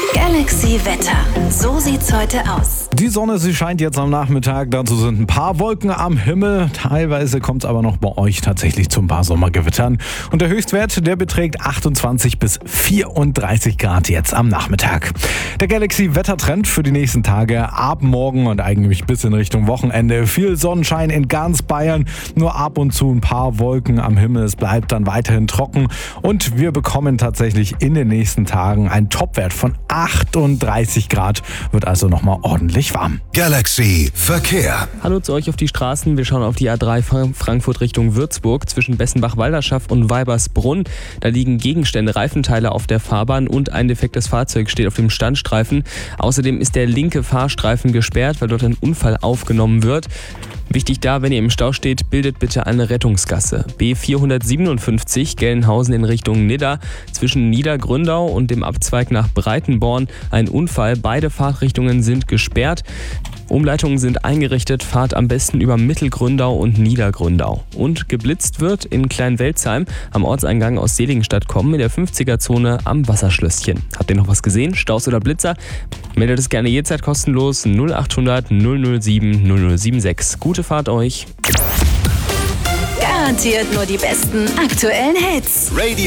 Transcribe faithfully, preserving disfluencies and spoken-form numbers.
Galaxy Wetter. So sieht's heute aus. Die Sonne, sie scheint jetzt am Nachmittag. Dazu sind ein paar Wolken am Himmel. Teilweise kommt es aber noch bei euch tatsächlich zu ein paar Sommergewittern. Und der Höchstwert, der beträgt achtundzwanzig bis vierunddreißig Grad jetzt am Nachmittag. Der Galaxy-Wettertrend für die nächsten Tage ab morgen und eigentlich bis in Richtung Wochenende. Viel Sonnenschein in ganz Bayern, nur ab und zu ein paar Wolken am Himmel. Es bleibt dann weiterhin trocken und wir bekommen tatsächlich in den nächsten Tagen einen Topwert von achtunddreißig Grad. Wird also nochmal ordentlich warm. Galaxy Verkehr. Hallo zu euch auf die Straßen. Wir schauen auf die A drei Frankfurt Richtung Würzburg zwischen Bessenbach-Walderschaft und Weibersbrunn. Da liegen Gegenstände, Reifenteile auf der Fahrbahn und ein defektes Fahrzeug steht auf dem Standstreifen. Außerdem ist der linke Fahrstreifen gesperrt, weil dort ein Unfall aufgenommen wird. Wichtig da, wenn ihr im Stau steht, bildet bitte eine Rettungsgasse. B vierhundertsiebenundfünfzig Gelnhausen in Richtung Nidda zwischen Niedergründau und dem Abzweig nach Breitenborn. Ein Unfall, beide Fahrtrichtungen sind gesperrt. Umleitungen sind eingerichtet, fahrt am besten über Mittelgründau und Niedergründau. Und geblitzt wird in Kleinwelzheim am Ortseingang aus Seligenstadt kommen in der fünfziger-Zone am Wasserschlösschen. Habt ihr noch was gesehen? Staus oder Blitzer? Meldet es gerne jederzeit kostenlos null achthundert null null sieben null null sieben sechs. Gute Fahrt euch! Garantiert nur die besten aktuellen Hits. Radio